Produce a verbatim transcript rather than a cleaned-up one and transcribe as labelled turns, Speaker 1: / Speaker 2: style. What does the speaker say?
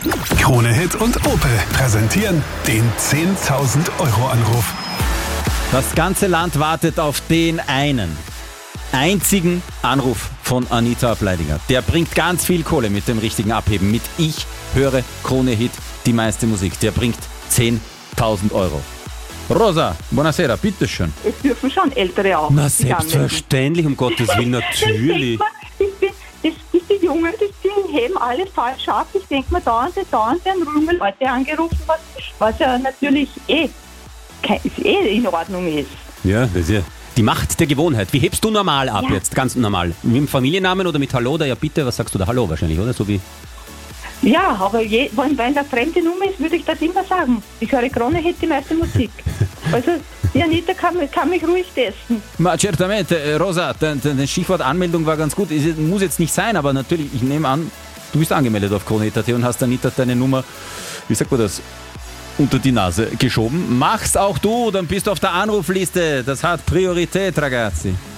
Speaker 1: Krone Hit und Opel präsentieren den zehntausend Euro Anruf.
Speaker 2: Das ganze Land wartet auf den einen einzigen Anruf von Anita Ableidinger. Der bringt ganz viel Kohle mit dem richtigen Abheben. Mit Ich höre Krone Hit, die meiste Musik. Der bringt zehntausend Euro. Rosa, buonasera, bitteschön.
Speaker 3: Es dürfen schon Ältere auch.
Speaker 2: Na,
Speaker 3: sich anmelden.
Speaker 2: selbstverständlich, um Gottes Willen, natürlich.
Speaker 3: Das, das, das, das, die Jungen, das die heben alle falsch ab. Ich denke mir, dauernd, dauernd werden Rummel Leute angerufen, was, was ja natürlich eh, kein, eh in Ordnung ist.
Speaker 2: Ja, das ist ja die Macht der Gewohnheit. Wie hebst du normal ab
Speaker 3: Ja.
Speaker 2: jetzt, ganz normal? Mit dem Familiennamen oder mit Hallo oder Ja bitte? Was sagst du da? Hallo wahrscheinlich, oder? So wie...
Speaker 3: Ja, aber je, wenn, wenn eine fremde Nummer ist, würde ich das immer sagen. Ich höre Krone Hit, die meiste Musik. Also, die Anita kann, kann mich ruhig testen.
Speaker 2: Ma certamente, äh, Rosa, dein, dein Stichwort Anmeldung war ganz gut. Es muss jetzt nicht sein, aber natürlich, ich nehme an, du bist angemeldet auf Krone Hit Punkt at und hast Anita deine Nummer, wie sagt man das, unter die Nase geschoben. Mach's auch du, dann bist du auf der Anrufliste. Das hat Priorität, ragazzi.